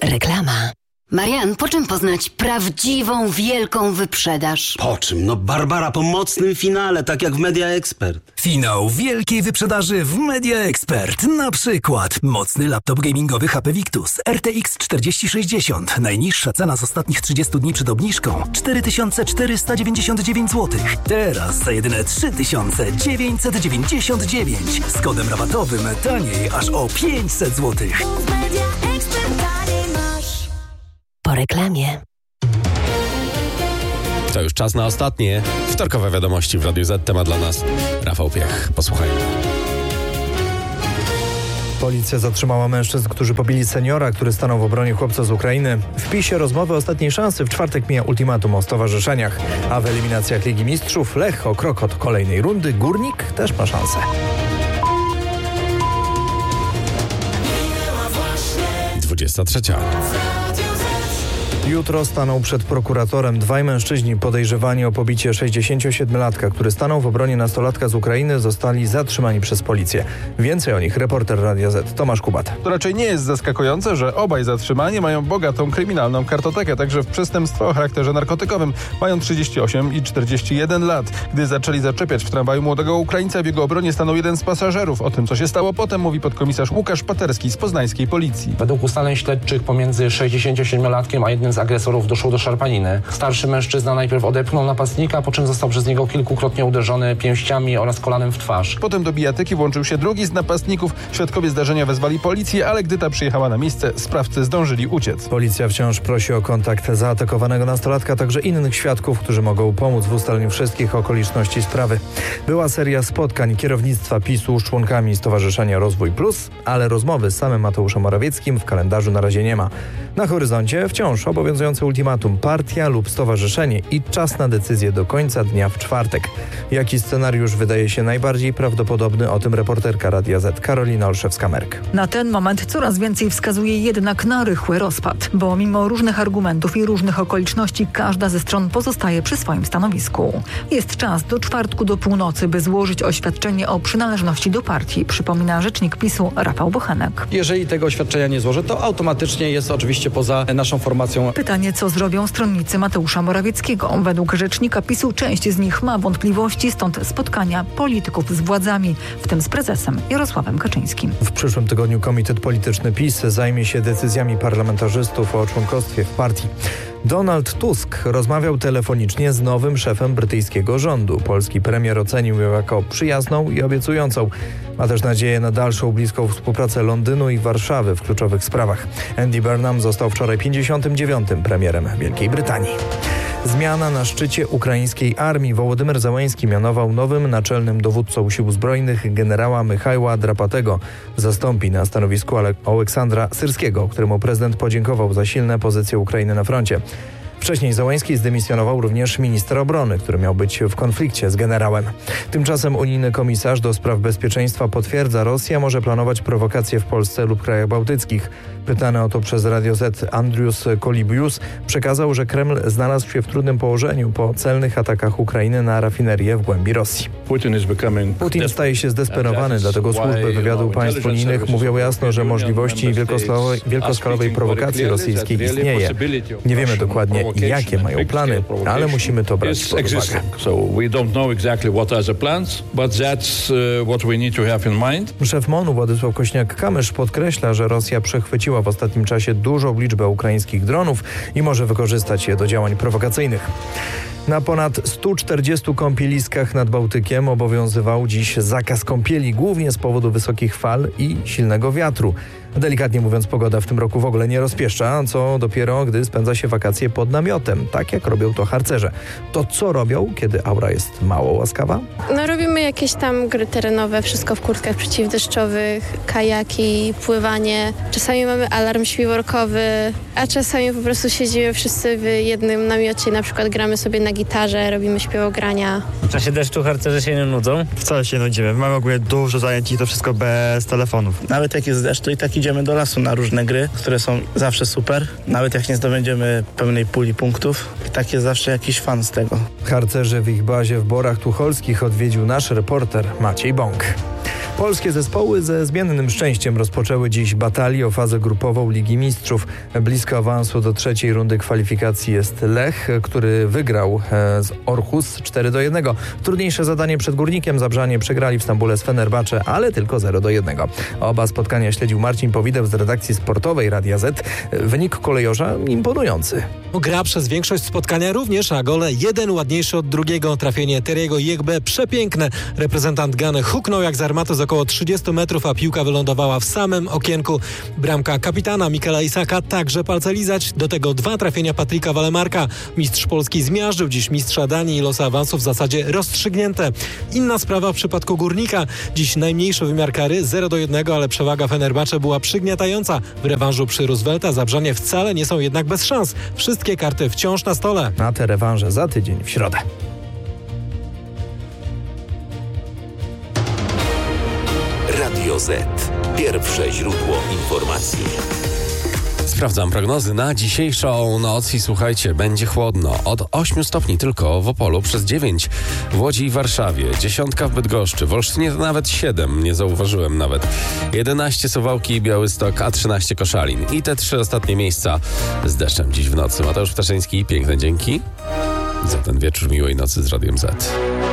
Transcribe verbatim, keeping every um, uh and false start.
Reklama. Marian, po czym poznać prawdziwą, wielką wyprzedaż? Po czym? No Barbara, po mocnym finale, tak jak w Media Expert. Finał wielkiej wyprzedaży w Media Expert. Na przykład mocny laptop gamingowy H P Victus R T X czterdzieści sześćdziesiąt. Najniższa cena z ostatnich trzydziestu dni przed obniżką cztery tysiące czterysta dziewięćdziesiąt dziewięć złotych. Teraz za jedyne trzy tysiące dziewięćset dziewięćdziesiąt dziewięć. Z kodem rabatowym taniej aż o pięćset złotych. Po reklamie. To już czas na ostatnie wtorkowe wiadomości w Radiu Z. Temat dla nas Rafał Piech. Posłuchajmy. Policja zatrzymała mężczyzn, którzy pobili seniora, który stanął w obronie chłopca z Ukrainy. W PiSie rozmowy ostatniej szansy. W czwartek mija ultimatum o stowarzyszeniach. A w eliminacjach Ligi Mistrzów Lech o krok od kolejnej rundy. Górnik też ma szansę. dwudziesta trzecia. Jutro staną przed prokuratorem dwaj mężczyźni podejrzewani o pobicie sześćdziesięciosiedmiolatka, który stanął w obronie nastolatka z Ukrainy, zostali zatrzymani przez policję. Więcej o nich reporter Radia Z Tomasz Kubat. To raczej nie jest zaskakujące, że obaj zatrzymani mają bogatą kryminalną kartotekę, także w przestępstwa o charakterze narkotykowym. Mają trzydzieści osiem i czterdzieści jeden lat. Gdy zaczęli zaczepiać w tramwaju młodego Ukraińca, w jego obronie stanął jeden z pasażerów. O tym, co się stało potem, mówi podkomisarz Łukasz Paterski z poznańskiej policji. Według ustaleń śledczych pomiędzy sześćdziesięciosiedmiolatkiem a jednym z agresorów doszło do szarpaniny. Starszy mężczyzna najpierw odepchnął napastnika, po czym został przez niego kilkukrotnie uderzony pięściami oraz kolanem w twarz. Potem do bijatyki włączył się drugi z napastników. Świadkowie zdarzenia wezwali policję, ale gdy ta przyjechała na miejsce, sprawcy zdążyli uciec. Policja wciąż prosi o kontakt zaatakowanego nastolatka, także innych świadków, którzy mogą pomóc w ustaleniu wszystkich okoliczności sprawy. Była seria spotkań kierownictwa PiSu z członkami Stowarzyszenia Rozwój Plus, ale rozmowy z samym Mateuszem Morawieckim w kalendarzu na razie nie ma. Na horyzoncie wciąż obowiązujące ultimatum: partia lub stowarzyszenie i czas na decyzję do końca dnia w czwartek. Jaki scenariusz wydaje się najbardziej prawdopodobny? O tym reporterka Radia Z Karolina Olszewska-Merk. Na ten moment coraz więcej wskazuje jednak na rychły rozpad, bo mimo różnych argumentów i różnych okoliczności każda ze stron pozostaje przy swoim stanowisku. Jest czas do czwartku do północy, by złożyć oświadczenie o przynależności do partii, przypomina rzecznik PiSu Rafał Bochenek. Jeżeli tego oświadczenia nie złożę, to automatycznie jest oczywiście poza naszą formacją. Pytanie, co zrobią stronnicy Mateusza Morawieckiego. Według rzecznika PiSu część z nich ma wątpliwości, stąd spotkania polityków z władzami, w tym z prezesem Jarosławem Kaczyńskim. W przyszłym tygodniu Komitet Polityczny PiS zajmie się decyzjami parlamentarzystów o członkostwie w partii. Donald Tusk rozmawiał telefonicznie z nowym szefem brytyjskiego rządu. Polski premier ocenił ją jako przyjazną i obiecującą. Ma też nadzieję na dalszą bliską współpracę Londynu i Warszawy w kluczowych sprawach. Andy Burnham został wczoraj pięćdziesiątym dziewiątym premierem Wielkiej Brytanii. Zmiana na szczycie ukraińskiej armii. Wołodymyr Zełenski mianował nowym naczelnym dowódcą sił zbrojnych generała Michajła Drapatego. Zastąpi na stanowisku Aleksandra Syrskiego, któremu prezydent podziękował za silne pozycje Ukrainy na froncie. Wcześniej Zełenski zdymisjonował również ministra obrony, który miał być w konflikcie z generałem. Tymczasem unijny komisarz do spraw bezpieczeństwa potwierdza, Rosja może planować prowokacje w Polsce lub krajach bałtyckich. Pytany o to przez Radio Z Andrius Kolibius przekazał, że Kreml znalazł się w trudnym położeniu po celnych atakach Ukrainy na rafinerię w głębi Rosji. Putin staje się zdesperowany, dlatego służby wywiadu państw unijnych mówią jasno, że możliwości wielkoskalowej, wielkoskalowej prowokacji rosyjskiej istnieje. Nie wiemy dokładnie, jakie mają plany, ale musimy to brać pod uwagę. Szef MON-u Władysław Kośniak-Kamysz podkreśla, że Rosja przechwyciła w ostatnim czasie dużą liczbę ukraińskich dronów i może wykorzystać je do działań prowokacyjnych. Na ponad stu czterdziestu kąpieliskach nad Bałtykiem obowiązywał dziś zakaz kąpieli, głównie z powodu wysokich fal i silnego wiatru. Delikatnie mówiąc, pogoda w tym roku w ogóle nie rozpieszcza, co dopiero gdy spędza się wakacje pod namiotem, tak jak robią to harcerze. To co robią, kiedy aura jest mało łaskawa? No robimy jakieś tam gry terenowe, wszystko w kurtkach przeciwdeszczowych, kajaki, pływanie. Czasami mamy alarm śpiworkowy, a czasami po prostu siedzimy wszyscy w jednym namiocie, na przykład gramy sobie na gitarze, robimy śpiewogrania. W czasie deszczu harcerze się nie nudzą? Wcale się nie nudzimy. Mamy ogólnie dużo zajęć i to wszystko bez telefonów. Nawet jak jest deszcz, to i tak idziemy do lasu na różne gry, które są zawsze super. Nawet jak nie zdobędziemy pełnej puli punktów, i tak jest zawsze jakiś fan z tego. Harcerzy w ich bazie w Borach Tucholskich odwiedził nasz reporter Maciej Bąk. Polskie zespoły ze zmiennym szczęściem rozpoczęły dziś batalię o fazę grupową Ligi Mistrzów. Blisko awansu do trzeciej rundy kwalifikacji jest Lech, który wygrał z Orhus cztery do jednego. Trudniejsze zadanie przed Górnikiem Zabrzanie przegrali w Stambule z Fenerbahce, ale tylko zero do jednego. Oba spotkania śledził Marcin Powideł z redakcji sportowej Radia Z. Wynik kolejorza imponujący. Gra przez większość spotkania również, a gole jeden ładniejszy od drugiego. Trafienie Teriego Jegbe przepiękne. Reprezentant Gany huknął jak z armaty z około trzydziestu metrów, a piłka wylądowała w samym okienku. Bramka kapitana Mikela Isaka także palce lizać. Do tego dwa trafienia Patryka Walemarka. Mistrz Polski zmiażdżył dziś mistrza Danii i losy awansu w zasadzie rozstrzygnięte. Inna sprawa w przypadku Górnika. Dziś najmniejszy wymiar kary zero do jednego, ale przewaga Fenerbahce była przygniatająca. W rewanżu przy Roosevelta Zabrzanie wcale nie są jednak bez szans. Wszystkie karty wciąż na stole. Na te rewanże za tydzień w środę. Radio Z. Pierwsze źródło informacji. Sprawdzam prognozy na dzisiejszą noc i słuchajcie, będzie chłodno. Od ośmiu stopni tylko w Opolu, przez dziewięć w Łodzi i Warszawie, dziesiątka w Bydgoszczy, w Olsztynie to nawet siedem, nie zauważyłem nawet. jedenaście Suwałki i Białystok, a trzynaście Koszalin. I te trzy ostatnie miejsca z deszczem dziś w nocy. Mateusz Ptaszyński, piękne dzięki za ten wieczór miłej nocy z Radiem Z.